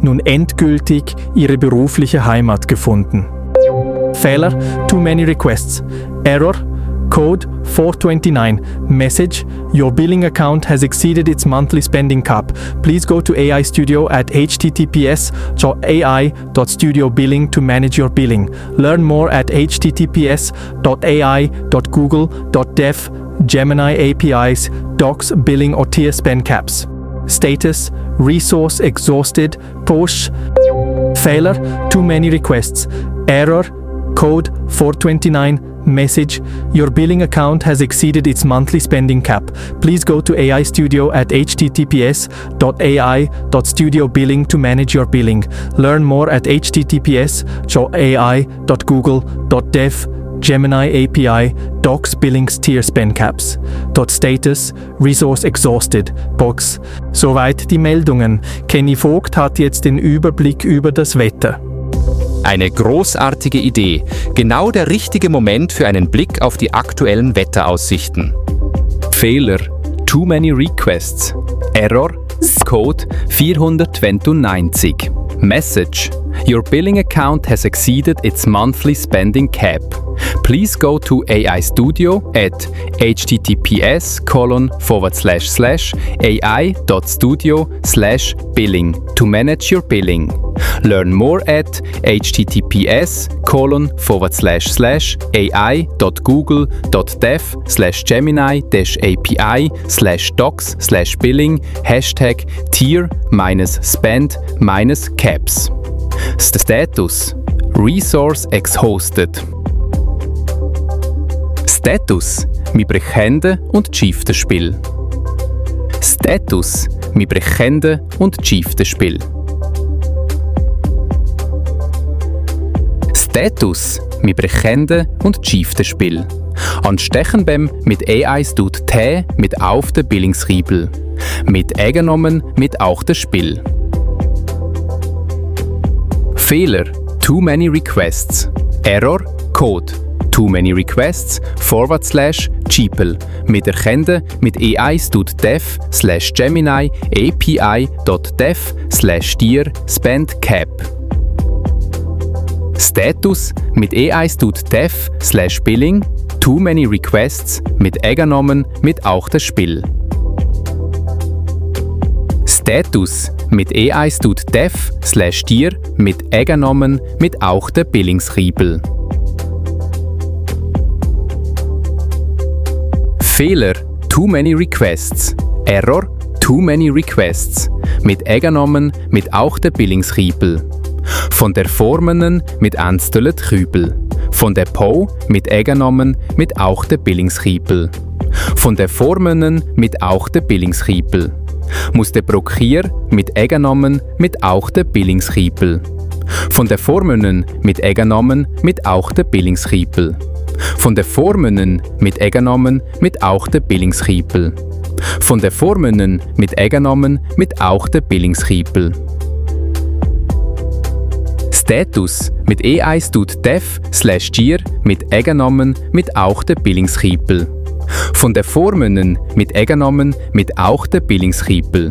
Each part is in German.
nun endgültig ihre berufliche Heimat gefunden. Fehler: Too many requests. Error: Code 429. Message: Your billing account has exceeded its monthly spending cap. Please go to AI Studio at https://ai.studiobilling to manage your billing. Learn more at https://ai.google.dev Gemini APIs Docs Billing or Tier Spend Caps. Status: Resource exhausted. Push. Fehler: Too many requests. Error: Code 429. Message: Your billing account has exceeded its monthly spending cap. Please go to AI Studio at https://ai.studiobilling to manage your billing. Learn more at https://ai.google.dev Gemini API Docs Billings Tier Spend Caps. Status: Resource exhausted. Box. Soweit die Meldungen. Kenny Vogt hat jetzt den Überblick über das Wetter. Eine großartige Idee. Genau der richtige Moment für einen Blick auf die aktuellen Wetteraussichten. Fehler: Too many requests. Error: Code 429. Message: Your billing account has exceeded its monthly spending cap. Please go to AI Studio at https://ai.studio/billing to manage your billing. Learn more at https://ai.google.dev/gemini-api/docs/billing #tier-spend-caps. Status: Resource exhausted. Status: Wir brechen und schiefte Spiel. Status: Wir brechen und schiefte Spiel. Status: Wir brechen und schiefte Spiel. An Stechenbem mit AI stut T mit auf der Billingsriebel. Mit genommen mit auch das Spiel. Fehler: Too many requests. Error: Code Too many requests /cheapel mit erkennen mit AI stut dev/Gemini API.dev/tier spend cap. Status: mit AI stut dev/billing Too many requests mit genommen mit auch das Spiel. Status: mit AI stut dev/tier mit genommen mit auch der Billingsriebel. Fehler: Too many requests. Error: Too many requests. Mit genommen mit auch der Billingsriebel. Von der Formenen mit anstöllet Kübel. Von der Po mit genommen mit auch der Billingsriebel. Von der Formenen mit auch der Billingsriebel. Muss der Brokier mit genommen mit auch der Billingsriebel. Von der Formenen mit genommen mit auch der Billingsriebel. Von der Formenen mit genommen mit auch der Billingsriebel. Von der Formenen mit genommen mit auch der Billingsriebel. Status: mit AI stut dev/tier mit genommen mit auch der Billingsriebel. Von der Formenen mit genommen mit auch der Billingsriebel.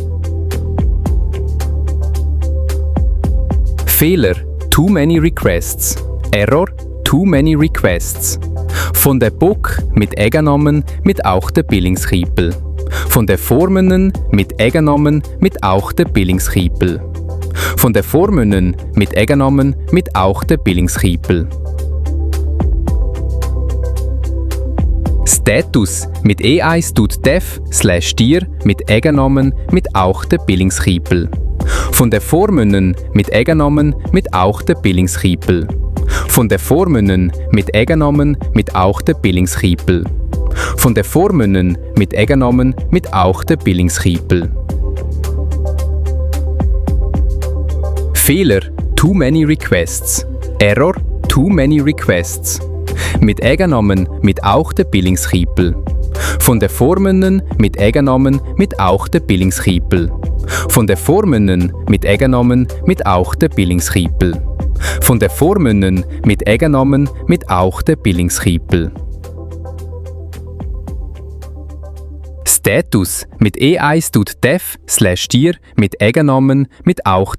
Fehler: Too many requests. Error: Too many requests. Von der Book mit genommen mit auch der Billingsriebel. Von der Formenen mit genommen mit auch der Billingsriebel. Von der Formenen mit genommen mit auch der Billingsriebel. Status: mit AI stut dev/tier mit genommen mit auch der Billingsriebel. Von der Formenen mit genommen mit auch der Billingsriebel. Von der Formenen mit genommen mit auch der Billingsriebel. Von der Formenen mit genommen mit auch der Billingsriebel. Fehler: Too many requests. Error: Too many requests. Mit genommen mit auch der Billingsriebel. Von der Formenen mit genommen mit auch der Billingsriebel. Von der Formenen mit genommen mit auch der Billingsriebel. Von der Formenen mit genommen mit auch der Billingsriebel. Status: mit AI stut dev/tier mit genommen mit auch